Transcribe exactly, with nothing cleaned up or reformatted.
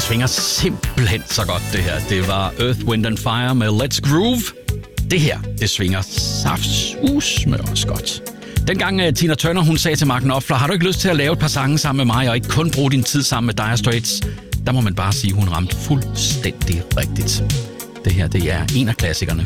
svinger simpelthen så godt, det her. Det var Earth, Wind and Fire med Let's Groove. Det her, det svinger saftsus med os godt. Dengang Tina Turner, hun sagde til Mark Knopfler, har du ikke lyst til at lave et par sange sammen med mig, og ikke kun bruge din tid sammen med Dire Straits? Der må man bare sige, hun ramte fuldstændig rigtigt. Det her, det er en af klassikerne